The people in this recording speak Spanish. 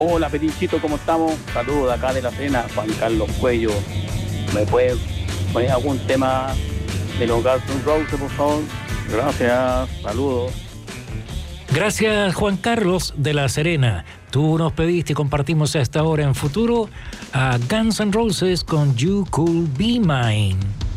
Hola, Petichito, ¿cómo estamos? Saludos de acá de La Serena, Juan Carlos Cuello. ¿Me puede poner algún tema de los Guns N' Roses, por favor? Gracias, saludos. Gracias, Juan Carlos de La Serena. Tú nos pediste y compartimos a esta hora en Futuro a Guns N' Roses con You Could Be Mine.